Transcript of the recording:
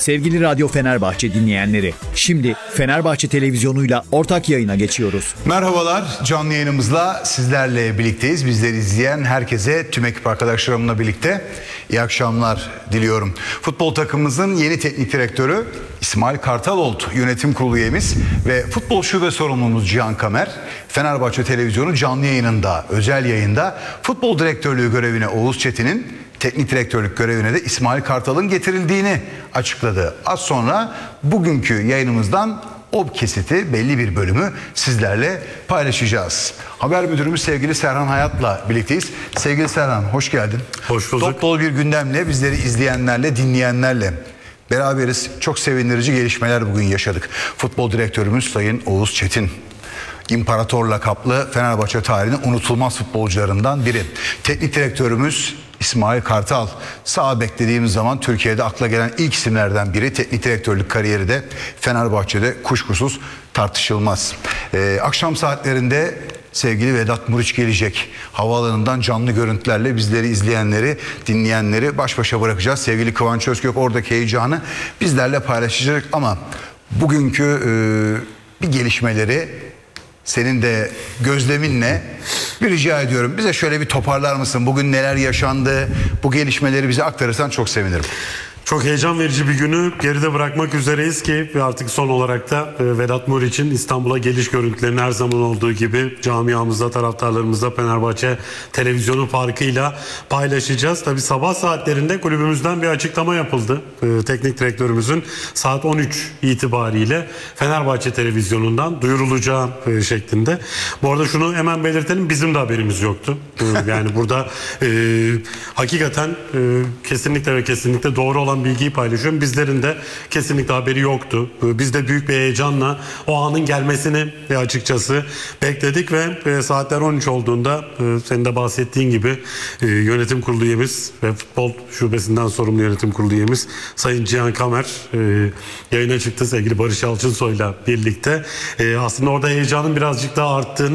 Sevgili Radyo Fenerbahçe dinleyenleri, şimdi Fenerbahçe televizyonuyla ortak yayına geçiyoruz. Merhabalar, canlı yayınımızla sizlerle birlikteyiz. Bizleri izleyen herkese, tüm ekip arkadaşlarımla birlikte iyi akşamlar diliyorum. Futbol takımımızın yeni teknik direktörü İsmail Kartal oldu. Yönetim kurulu üyemiz ve futbol şube sorumlumuz Cihan Kamer, Fenerbahçe televizyonu canlı yayınında, özel yayında futbol direktörlüğü görevine Oğuz Çetin'in, teknik direktörlük görevine de İsmail Kartal'ın getirildiğini açıkladı. Az sonra bugünkü yayınımızdan o kesiti, belli bir bölümü sizlerle paylaşacağız. Haber müdürümüz sevgili Serhan Hayat'la birlikteyiz. Sevgili Serhan, hoş geldin. Hoş bulduk. Dop dolu bir gündemle, bizleri izleyenlerle, dinleyenlerle beraberiz. Çok sevindirici gelişmeler bugün yaşadık. Futbol direktörümüz Sayın Oğuz Çetin, İmparator lakaplı Fenerbahçe tarihinin unutulmaz futbolcularından biri. Teknik direktörümüz İsmail Kartal, sağ bek dediğimiz zaman Türkiye'de akla gelen ilk isimlerden biri. Teknik direktörlük kariyeri de Fenerbahçe'de kuşkusuz tartışılmaz. Akşam saatlerinde sevgili Vedat Muriç gelecek. Havaalanından canlı görüntülerle bizleri izleyenleri, dinleyenleri baş başa bırakacağız. Sevgili Kıvanç Özgök oradaki heyecanı bizlerle paylaşacak ama bugünkü bir gelişmeleri senin de gözleminle bir rica ediyorum. Bize şöyle bir toparlar mısın? Bugün neler yaşandı? Bu gelişmeleri bize aktarırsan çok sevinirim. Çok heyecan verici bir günü geride bırakmak üzereyiz ki artık son olarak da Vedat Muriç'in İstanbul'a geliş görüntülerini her zaman olduğu gibi camiamızda, taraftarlarımızda Fenerbahçe televizyonu farkıyla paylaşacağız. Tabii sabah saatlerinde kulübümüzden bir açıklama yapıldı. Teknik direktörümüzün saat 13 itibariyle Fenerbahçe televizyonundan duyurulacağı şeklinde. Bu arada şunu hemen belirtelim, bizim de haberimiz yoktu. Yani burada hakikaten kesinlikle ve kesinlikle doğru olan bilgiyi paylaşıyorum. Bizlerin de kesinlikle haberi yoktu. Biz de büyük bir heyecanla o anın gelmesini açıkçası bekledik ve saatler 13 olduğunda senin de bahsettiğin gibi yönetim kurulu üyemiz ve futbol şubesinden sorumlu yönetim kurulu üyemiz Sayın Cihan Kamer yayına çıktı sevgili Barış Alçınsoy'la birlikte. Aslında orada heyecanın birazcık daha arttığını